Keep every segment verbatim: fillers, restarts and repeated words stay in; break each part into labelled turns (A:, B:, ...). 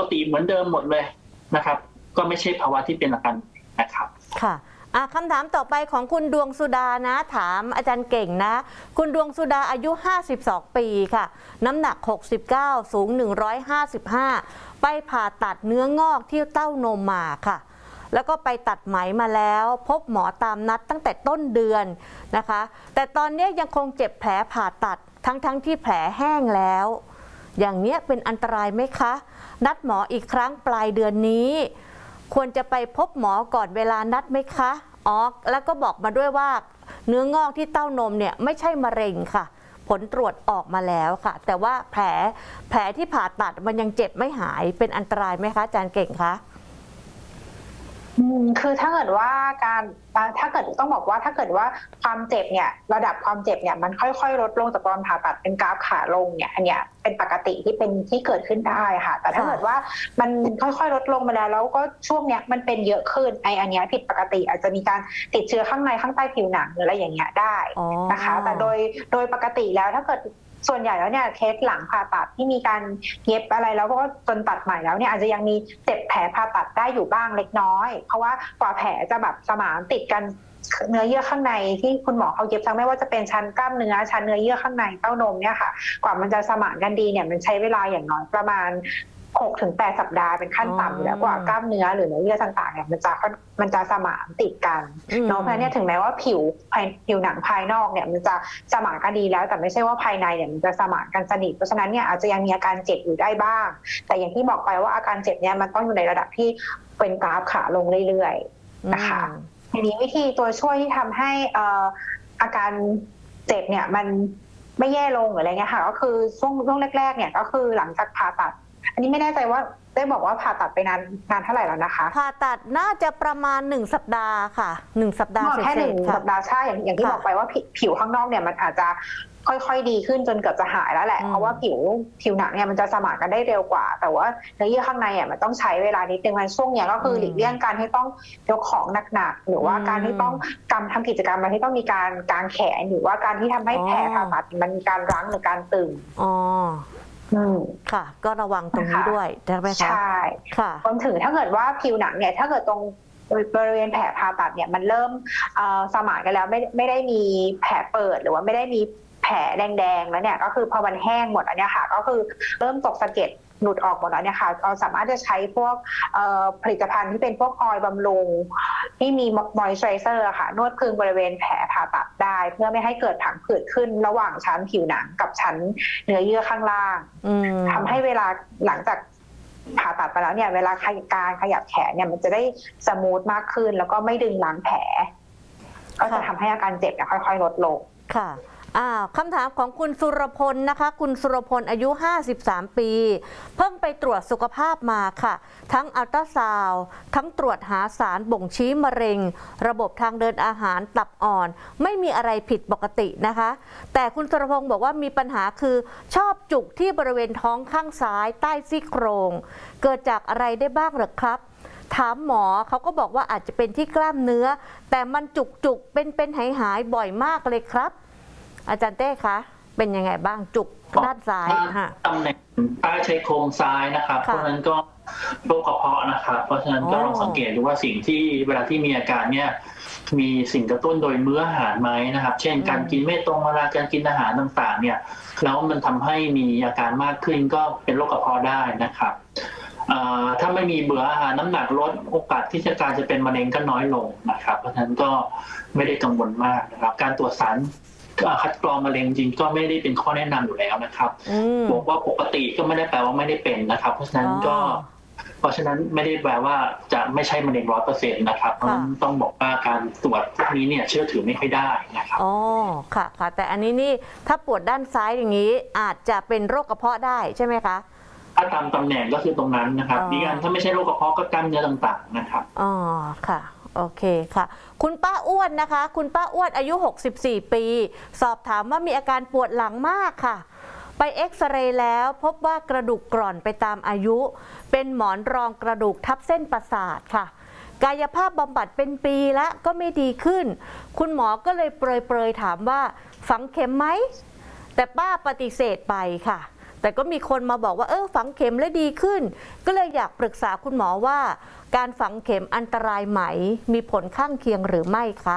A: ติเหมือนเดิมหมดเลยนะครับก็ไม่ใช่ภาวะที่เป็นอาการนะครับ
B: ค่ะคำถามต่อไปของคุณดวงสุดานะถามอาจารย์เก่งนะคุณดวงสุดาอายุห้าสิบสองปีค่ะน้ำหนักหกสิบเก้าสูงหนึ่งร้อยห้าสิบห้าไปผ่าตัดเนื้องอกที่เต้านมมาค่ะแล้วก็ไปตัดไหมมาแล้วพบหมอตามนัดตั้งแต่ต้นเดือนนะคะแต่ตอนนี้ยังคงเจ็บแผลผ่าตัดทั้งๆ ท, ที่แผลแห้งแล้วอย่างนี้เป็นอันตรายไหมคะนัดหมออีกครั้งปลายเดือนนี้ควรจะไปพบหมอก่อนเวลานัดไหมคะอ๋อแล้วก็บอกมาด้วยว่าเนื้องอกที่เต้านมเนี่ยไม่ใช่มะเร็งค่ะผลตรวจออกมาแล้วค่ะแต่ว่าแผลแผลที่ผ่าตัดมันยังเจ็บไม่หายเป็นอันตรายไหมคะอาจารย์เก่งคะ
C: คือถ้าเกิดว่าการถ้าเกิดต้องบอกว่าถ้าเกิดว่าความเจ็บเนี่ยระดับความเจ็บเนี่ยมันค่อยๆลดลงจากตอนผ่าตัดเป็นกราฟขาลงเนี่ยอันเนี้ยเป็นปกติที่เป็นที่เกิดขึ้นได้ค่ะแต่ถ้าเกิดว่ามันค่อยๆลดลงมาแล้วแล้วก็ช่วงเนี้ยมันเป็นเยอะขึ้นไออันเนี้ยผิดปกติอาจจะมีการติดเชื้อข้างในข้างใต้ผิวหนังหรืออะไรอย่างเงี้ยได้นะคะแต่โดยโดยปกติแล้วถ้าเกิดส่วนใหญ่แล้วเนี่ยเคสหลังผ่าตัดที่มีการเย็บอะไรแล้วก็จนตัดใหม่แล้วเนี่ยอาจจะยังมีเจ็บแผลผ่าตัดได้อยู่บ้างเล็กน้อยเพราะว่ากว่าแผลจะแบบสมานติดกันเนื้อเยื่อข้างในที่คุณหมอเขาเย็บทั้งไม่ว่าจะเป็นชั้นกล้ามเนื้อชั้นเนื้อเยื่อข้างในเต้านมเนี่ยค่ะกว่ามันจะสมานกันดีเนี่ยมันใช้เวลาอย่างน้อยประมาณหกถึงแปดสัปดาห์เป็นขั้นต่ำอยู่แล้วกว่ากล้ามเนื้อหรือเนื้อเยื่อต่างๆเนี่ยมันจะมันจะสมานติดกันเนาะเพราะเนี่ยถึงแม้ว่าผิวผิวหนังภายนอกเนี่ยมันจะสมานกันดีแล้วแต่ไม่ใช่ว่าภายในเนี่ยมันจะสมานกันสนิทเพราะฉะนั้นเนี่ยอาจจะยังมีอาการเจ็บอยู่ได้บ้างแต่อย่างที่บอกไปว่าอาการเจ็บเนี่ยมันต้องอยู่ในระดับที่เป็นกราฟขาลงเรื่อยๆนะคะทีนี้วิธีตัวช่วยที่ทำให้อาการเจ็บเนี่ยมันไม่แย่ลงหรืออะไรเงี้ยค่ะก็คือช่วงช่วงแรกๆเนี่ยก็คือหลังจากผ่าตัดอันนี้ไม่แน่ใจว่าได้บอกว่าผ่าตัดไปนานนานเท่าไหร่แล้วนะคะ
B: ผ่าตัดน่าจะประมาณหนึ่งสัปดาห์ค่ะหนึ่งสัปดาห์
C: แค่หนึ่งสัปดาห์ใช่อย่างอย่างที่บอกไปว่าผิวข้างนอกเนี่ยมันอาจจะค่อยๆดีขึ้นจนเกือบจะหายแล้วแหละเพราะว่าผิวผิวหนังเนี่ยมันจะสมานกันได้เร็วกว่าแต่ว่าเนื้อเยื่อข้างในอ่ะมันต้องใช้เวลานิดนึงในช่วงเนี้ยก็คือหลีกเลี่ยงการที่ต้องยกของหนักๆหรือว่าการที่ต้องกำทำกิจกรรมอะไรที่ต้องมีการกางแขนหรือว่าการที่ทำให้แผลผ่าตัดมันมีการรั้งหรือการตึง
B: อ๋อค่ะก็ระวังตรงนี้ด้วยใช่ไหมคะ
C: ใช่ค่ะรวมถึงถ้าเกิดว่าผิวหนังเนี่ยถ้าเกิดตรงบริเวณแผลผ่าตัดเนี่ยมันเริ่มสมานกันแล้วไม่ไม่ได้มีแผลเปิดหรือว่าไม่ได้มีแผลแดงๆแล้วเนี่ยก็คือพอมันแห้งหมดอันนี้ค่ะก็คือเริ่มตกสะเก็ดหลุดออกหมดแล้วเนี่ยค่ะเราสามารถจะใช้พวกผลิตภัณฑ์ที่เป็นพวกออยล์บำรุงที่มีมอยส์เจอไรเซอร์ค่ะนวดพึงบริเวณแผลผ่าตัดได้เพื่อไม่ให้เกิดผังผืดขึ้นระหว่างชั้นผิวหนังกับชั้นเนื้อเยื่อข้างล่างทำให้เวลาหลังจากผ่าตัดไปแล้วเนี่ยเวลาการขยับแขนเนี่ยมันจะได้สมูทมากขึ้นแล้วก็ไม่ดึงล้างแผลก็จะทำให้อาการเจ็บค่อยๆลดลง
B: ค่ะอ่าคำถามของคุณสุรพลนะคะคุณสุรพลอายุห้าสิบสามปีเพิ่งไปตรวจสุขภาพมาค่ะทั้งอัลตราซาวด์ทั้งตรวจหาสารบ่งชี้มะเร็งระบบทางเดินอาหารตับอ่อนไม่มีอะไรผิดปกตินะคะแต่คุณสุรพลบอกว่ามีปัญหาคือชอบจุกที่บริเวณท้องข้างซ้ายใต้ซี่โครงเกิดจากอะไรได้บ้างหรือครับถามหมอเขาก็บอกว่าอาจจะเป็นที่กล้ามเนื้อแต่มันจุกจุกเป็นเป็นหายหายบ่อยมากเลยครับอาจารย์เต้คะเป็นยังไงบ้างจุกด้านซ้ายค่ะ
A: ตำแหน่งใต้ชายโครงซ้ายนะครับเพราะฉะนั้นก็โรคกระเพาะนะครับเพราะฉะนั้นก็ลองสังเกตดูว่าสิ่งที่เวลาที่มีอาการเนี่ยมีสิ่งกระตุ้นโดยมื้ออาหารไหมนะครับเช่นการกินไม่ตรงเวลาการกินอาหารต่างๆเนี่ยแล้วมันทำให้มีอาการมากขึ้นก็เป็นโรคกระเพาะได้นะครับถ้าไม่มีเบื่ออาหารน้ำหนักลดโอกาสที่จะการจะเป็นมะเร็งก็น้อยลงนะครับเพราะฉะนั้นก็ไม่ได้กังวลมากนะครับการตรวจสารคัดกรองมะเร็งจริงก็ไม่ได้เป็นข้อแนะนำอยู่แล้วนะครับบอกว่าปกติก็ไม่ได้แปลว่าไม่ได้เป็นนะครับเพราะฉะนั้นก็เพราะฉะนั้นไม่ได้แปลว่าจะไม่ใช่มะเร็งร้อยเปอร์เซ็นต์นะครับเพราะฉะนั้นต้องบอกว่าการตรวจพวกนี้เนี่ยเชื่อถือไม่ค่อยได้นะครับ
B: อ๋อค่ะค่ะแต่อันนี้นี่ถ้าปวดด้านซ้ายอย่างนี้อาจจะเป็นโรคกระเพาะได้ใช่ไหมคะ
A: ถ้าตามตำแหน่งก็คือตรงนั้นนะครับดีกันถ้าไม่ใช่โรคกระเพาะก็กล้ามเนื้อต่างๆนะครับ
B: อ๋อค่ะโอเคค่ะคุณป้าอ้วนนะคะคุณป้าอ้วนอายุหกสิบสี่ปีสอบถามว่ามีอาการปวดหลังมากค่ะไปเอ็กซเรย์แล้วพบว่ากระดูกกร่อนไปตามอายุเป็นหมอนรองกระดูกทับเส้นประสาทค่ะกายภาพบำบัดเป็นปีแล้วก็ไม่ดีขึ้นคุณหมอก็เลยเปรยๆถามว่าฝังเข็มไหมแต่ป้าปฏิเสธไปค่ะแต่ก็มีคนมาบอกว่าเออฝังเข็มแล้วดีขึ้นก็เลยอยากปรึกษาคุณหมอว่าการฝังเข็มอันตรายไหมมีผลข้างเคียงหรือไม่คะ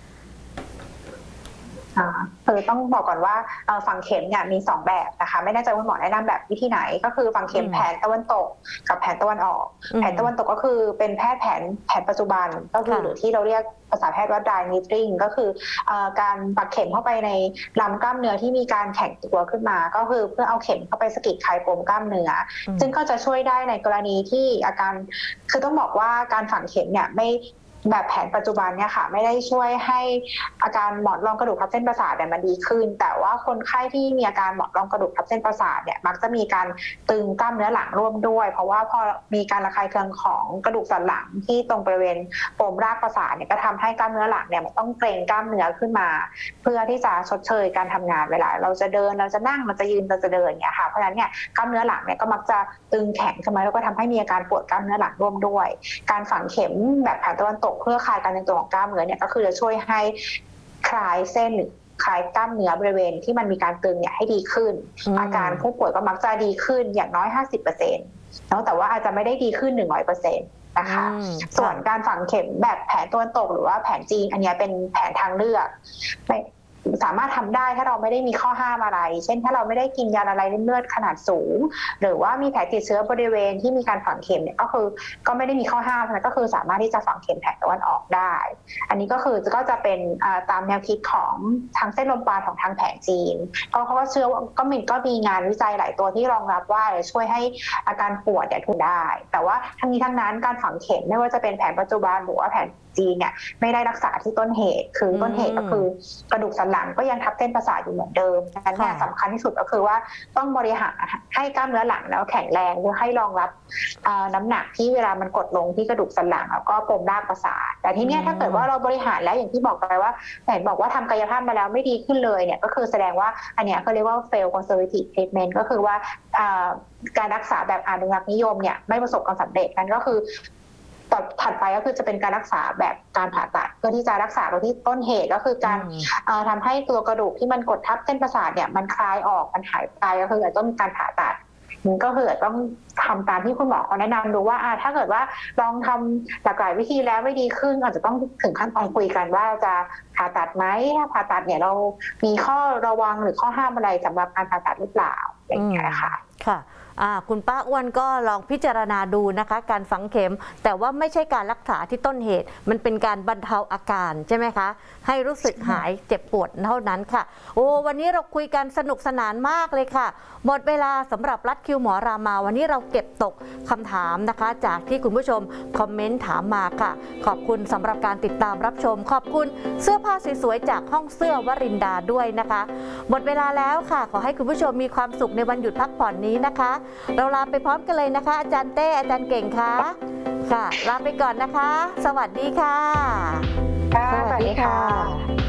C: คือต้องบอกก่อนว่าฝังเข็มเนี่ยมีสองแบบนะคะไม่แน่ใจว่าหมอแนะนำแบบวิธีไหนก็คือฝังเข็มแผนตะวันตกกับแผนตะวันออกแผนตะวันตกก็คือเป็นแพทย์แผนแผนปัจจุบันก็คือหรือที่เราเรียกภาษาแพทย์ว่า dry needling ก็คือการปักเข็มเข้าไปในลำกล้ามเนื้อที่มีการแข็งตัวขึ้นมาก็คือเพื่อเอาเข็มเข้าไปสะกิดคลายปมกล้ามเนื้อซึ่งก็จะช่วยได้ในกรณีที่อาการคือต้องบอกว่าการฝังเข็มเนี่ยไม่แบบแผนปัจจุบันเนี่ยค่ะไม่ได้ช่วยให้อาการหมอนรองกระดูกทับเส้นประสาทเนี่ยมันดีขึ้นแต่ว่าคนไข้ที่มีอาการหมอนรองกระดูกทับเส้นประสาทเนี่ยมักจะมีการตึงกล้ามเนื้อหลังร่วมด้วยเพราะว่าพอมีการระคายเคืองของกระดูกสันหลังที่ตรงบริเวณปมรากประสาทเนี่ยก็ทำให้กล้ามเนื้อหลังเนี่ยมันต้องเกร็งกล้ามเนื้อขึ้นมาเพื่อที่จะชดเชยการทำงานเวลาเราจะเดินเราจะนั่งเราจะยืนเราจะเดินเนี่ยค่ะเพราะฉะนั้นเนี่ยกล้ามเนื้อหลังเนี่ยก็มักจะตึงแข็งขึ้นมาแล้วก็ทำให้มีอาการปวดกล้ามเนื้อหลังร่วมด้วยการฝังเข็มแบบแผนตะวันตกเพื่อคลายการตึงตัวของกล้ามเนื้อเนี่ยก็คือจะช่วยให้คลายเส้นหรือคลายกล้ามเนื้อบริเวณที่มันมีการตึงเนี่ยให้ดีขึ้นอาการผู้ป่วยก็มักจะดีขึ้นอย่างน้อย ห้าสิบเปอร์เซ็นต์ แล้วแต่ว่าอาจจะไม่ได้ดีขึ้น หนึ่งร้อยเปอร์เซ็นต์ นะคะส่วนการฝังเข็มแบบแผนตะวันตกหรือว่าแผนจีนอันนี้เป็นแผนทางเลือกสามารถทำได้ถ้าเราไม่ได้มีข้อห้ามอะไรเช่นถ้าเราไม่ได้กินยาละลายริ่มเลือดขนาดสูงหรือว่ามีแผลติดเชื้อบริเวณที่มีการฝังเข็มเนี่ยก็คือก็ไม่ได้มีข้อห้ามนะก็คือสามารถที่จะฝังเข็มแผนตะวันออกได้อันนี้ก็คือก็จะเป็นตามแนวคิดของทางเส้นลมปราณของทางแผนจีนก็เขาก็เชื่อว่าก็มีก็มีงานวิจัยหลายตัวที่รองรับว่าจะช่วยให้อาการปวดเนี่ยทุนได้แต่ว่าทั้งนี้ทั้งนั้นการฝังเข็มไม่ว่าจะเป็นแผนปัจจุบันหรือว่าแผนจีนเนี่ยไม่ได้รักษาที่ต้นเหตุคือต้นเหตุก็คือกระดูกสันหลังก็ยังทับเส้นประสาทอยู่เหมือนเดิมดังนั้นเนี่ยสำคัญที่สุดก็คือว่าต้องบริหารให้กล้ามเนื้อหลังแล้วแข็งแรงเพื่อให้รองรับน้ำหนักที่เวลามันกดลงที่กระดูกสันหลังแล้วก็ปมรากประสาทแต่ที่เนี้ยถ้าเกิดว่าเราบริหารแล้วอย่างที่บอกไปว่าแผนบอกว่าทำกายภาพมาแล้วไม่ดีขึ้นเลยเนี่ยก็คือแสดงว่าอันเนี้ยเขาเรียกว่า fail conservative treatment ก็คือว่าการรักษาแบบอนุรักษ์นิยมเนี่ยไม่ประสบความสำเร็จนั่นก็คือต่อถัดไปก็คือจะเป็นการรักษาแบบการผ่าตัดเพื่อที่จะรักษาตรงที่ต้นเหตุก็คือการทำให้ตัวกระดูกที่มันกดทับเส้นประสาทเนี่ยมันคลายออกมันหายไปก็คือต้องมีการผ่าตัดมันก็คือต้องทำตามที่คุณหมอเขาแนะนำดูว่าถ้าเกิดว่าลองทำหลากหลายวิธีแล้วไม่ดีขึ้นอาจจะต้องถึงขั้นตอนคุยกันว่าจะผ่าตัดไหมถ้าผ่าตัดเนี่ยเรามีข้อระวังหรือข้อห้ามอะไรสำหรับการผ่าตัดหรือเปล่าอย่างเงี้ยค่ะ
B: ค่ะคุณป้าอ้วนก็ลองพิจารณาดูนะคะการฝังเข็มแต่ว่าไม่ใช่การรักษาที่ต้นเหตุมันเป็นการบรรเทาอาการใช่ไหมคะให้รู้สึกหายเจ็บปวดเท่านั้นค่ะโอ้วันนี้เราคุยกันสนุกสนานมากเลยค่ะหมดเวลาสำหรับรัดคิวหมอรามาวันนี้เราเก็บตกคำถามนะคะจากที่คุณผู้ชมคอมเมนต์ถามมาค่ะขอบคุณสำหรับการติดตามรับชมขอบคุณเสื้อผ้าสวยๆจากห้องเสื้อวรินดาด้วยนะคะหมดเวลาแล้วค่ะขอให้คุณผู้ชมมีความสุขในวันหยุดพักผ่อนนี้นะคะเราลาไปพร้อมกันเลยนะคะอาจารย์เต้อาจารย์เก่งค่ะค่ะลาไปก่อนนะคะสวัสดีค่ะ
C: สวัสดีค่ะ